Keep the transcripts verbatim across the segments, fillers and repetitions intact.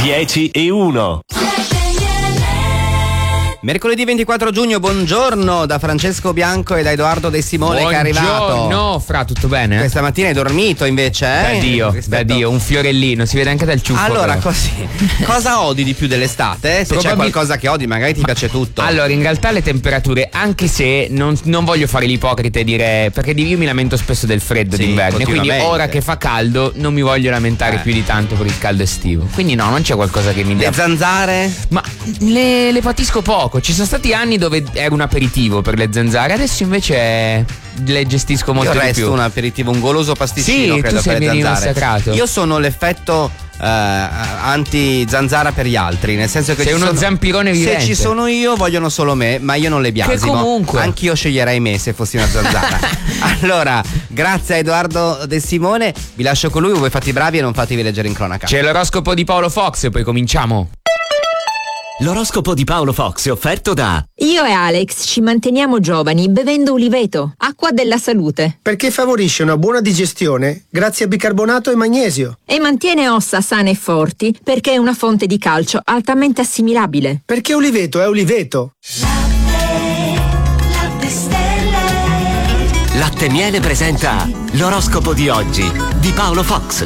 dieci e uno. Mercoledì ventiquattro giugno, buongiorno da Francesco Bianco e da Edoardo De Simone, buongiorno, che è arrivato. No, Fra, tutto bene? Questa mattina hai dormito invece, eh? Da Dio, Rispetto... da Dio, un fiorellino, si vede anche dal ciuffo. Allora, però. così, cosa odi di più dell'estate? Se Probabil- c'è qualcosa che odi, magari ti Ma, piace tutto. Allora, in realtà le temperature, anche se non, non voglio fare l'ipocrita e dire, perché io mi lamento spesso del freddo Sì, d'inverno, e quindi ora che fa caldo non mi voglio lamentare Eh. più di tanto per il caldo estivo. Quindi no, non c'è qualcosa che mi dia. Le zanzare? Ma le, le patisco poco. Ci sono stati anni dove era un aperitivo per le zanzare, adesso invece le gestisco molto Io di resto più. un aperitivo, un goloso pasticcino, Sì, credo, tu sei per le mio zanzare. massacrato. Io sono l'effetto eh, anti-zanzara per gli altri, nel senso che sei ci uno sono, zampirone vivente. se ci sono io vogliono solo me, ma io non le biasimo. Che comunque anch'io sceglierei me se fossi una zanzara. Allora, grazie a Edoardo De Simone, vi lascio con lui, voi fate i bravi e non fatevi leggere in cronaca. C'è l'oroscopo di Paolo Fox e poi cominciamo. L'oroscopo di Paolo Fox è offerto da Io e Alex ci manteniamo giovani bevendo Uliveto, acqua della salute. Perché favorisce una buona digestione grazie a bicarbonato e magnesio. E mantiene ossa sane e forti perché è una fonte di calcio altamente assimilabile. Perché Uliveto è Uliveto. Latte Miele presenta l'oroscopo di oggi di Paolo Fox.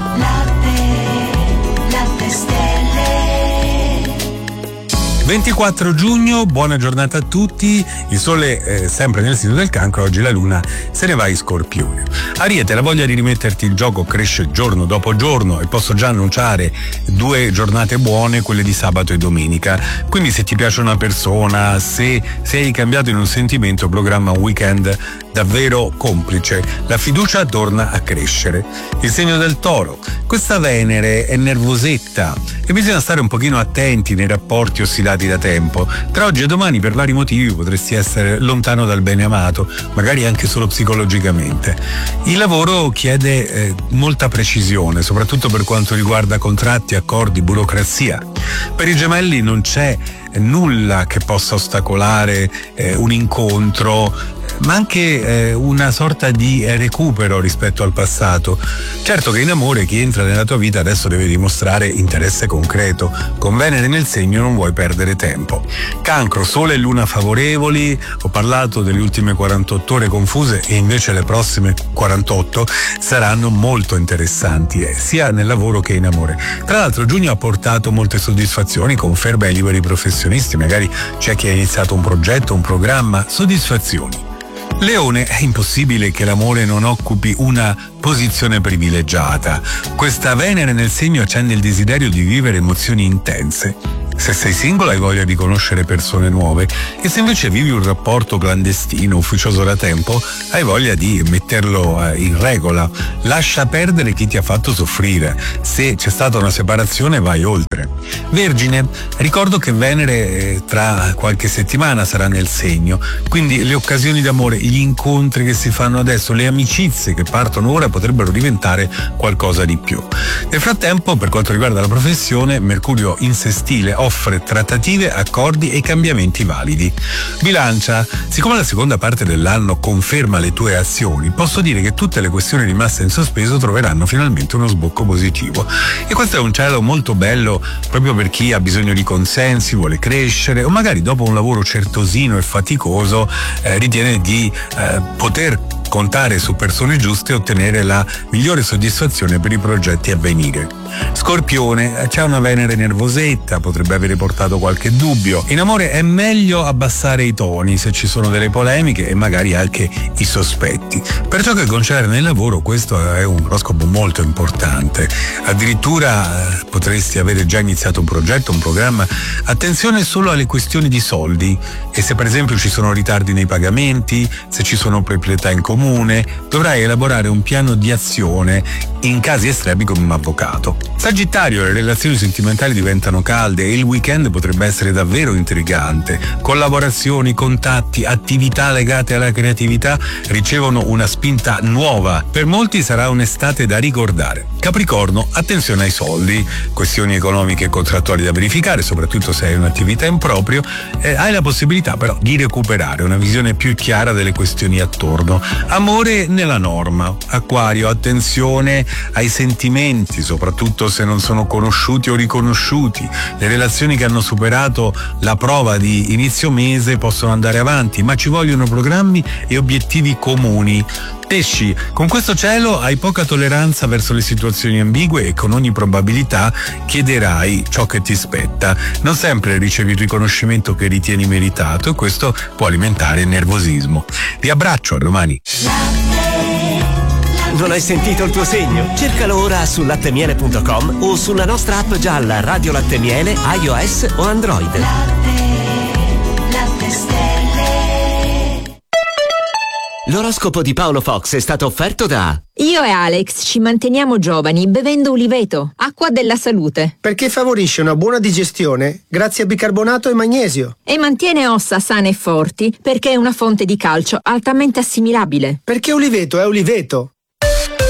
ventiquattro giugno, buona giornata a tutti. Il sole è sempre nel segno del Cancro, oggi la luna se ne va in Scorpione. Ariete, la voglia di rimetterti in gioco cresce giorno dopo giorno e posso già annunciare due giornate buone, quelle di sabato e domenica. Quindi se ti piace una persona, se sei cambiato in un sentimento, programma un weekend davvero complice. La fiducia torna a crescere. Il segno del Toro, questa Venere è nervosetta e bisogna stare un pochino attenti nei rapporti ossidati da tempo. Tra oggi e domani per vari motivi potresti essere lontano dal bene amato, magari anche solo psicologicamente. Il lavoro chiede eh, molta precisione, soprattutto per quanto riguarda contratti, accordi, burocrazia. Per i Gemelli non c'è nulla che possa ostacolare eh, un incontro, ma anche eh, una sorta di recupero rispetto al passato. Certo che in amore chi entra nella tua vita adesso deve dimostrare interesse concreto. Con Venere nel segno non vuoi perdere tempo. Cancro, Sole e Luna favorevoli. Ho parlato delle ultime quarantotto ore confuse e invece le prossime quarantotto saranno molto interessanti, eh, sia nel lavoro che in amore. Tra l'altro giugno ha portato molte soddisfazioni, conferme ai liberi professionisti, magari c'è chi ha iniziato un progetto, un programma, soddisfazioni. Leone, è impossibile che l'amore non occupi una posizione privilegiata. Questa Venere nel segno accende il desiderio di vivere emozioni intense. Se sei single hai voglia di conoscere persone nuove e se invece vivi un rapporto clandestino, ufficioso da tempo, hai voglia di metterlo in regola. Lascia perdere chi ti ha fatto soffrire. Se c'è stata una separazione vai oltre. Vergine, ricordo che Venere tra qualche settimana sarà nel segno, quindi le occasioni d'amore, gli incontri che si fanno adesso, le amicizie che partono ora potrebbero diventare qualcosa di più. Nel frattempo, per quanto riguarda la professione, Mercurio in sestile offre trattative, accordi e cambiamenti validi. Bilancia, siccome la seconda parte dell'anno conferma le tue azioni, posso dire che tutte le questioni rimaste in sospeso troveranno finalmente uno sbocco positivo. E questo è un cielo molto bello proprio per chi ha bisogno di consensi, vuole crescere o magari dopo un lavoro certosino e faticoso eh, ritiene di eh, poter contare su persone giuste e ottenere la migliore soddisfazione per i progetti a venire. Scorpione, c'è una Venere nervosetta, potrebbe avere portato qualche dubbio. In amore è meglio abbassare i toni se ci sono delle polemiche e magari anche i sospetti. Per ciò che concerne il lavoro, questo è un oroscopo molto importante. Addirittura eh, potresti avere già iniziato un progetto, un programma. Attenzione solo alle questioni di soldi e se per esempio ci sono ritardi nei pagamenti, se ci sono proprietà in comune, dovrai elaborare un piano di azione in casi estremi come un avvocato. Sagittario, le relazioni sentimentali diventano calde e il weekend potrebbe essere davvero intrigante. Collaborazioni, contatti, attività legate alla creatività ricevono una spinta nuova. Per molti sarà un'estate da ricordare. Capricorno, attenzione ai soldi, questioni economiche e contrattuali da verificare, soprattutto se hai un'attività in proprio, eh, hai la possibilità però di recuperare una visione più chiara delle questioni attorno. Amore nella norma. Acquario, attenzione ai sentimenti, soprattutto se non sono conosciuti o riconosciuti. Le relazioni che hanno superato la prova di inizio mese possono andare avanti, ma ci vogliono programmi e obiettivi comuni. Pesci, con questo cielo hai poca tolleranza verso le situazioni ambigue e con ogni probabilità chiederai ciò che ti spetta. Non sempre ricevi il riconoscimento che ritieni meritato e questo può alimentare il nervosismo. Vi abbraccio, a domani. Non hai sentito il tuo segno? Cercalo ora su lattemiele punto com o sulla nostra app gialla Radio Latte Miele, iOS o Android. Latte Stelle. L'oroscopo di Paolo Fox è stato offerto da... Io e Alex ci manteniamo giovani bevendo Uliveto, acqua della salute. Perché favorisce una buona digestione grazie a bicarbonato e magnesio. E mantiene ossa sane e forti perché è una fonte di calcio altamente assimilabile. Perché Uliveto è Uliveto.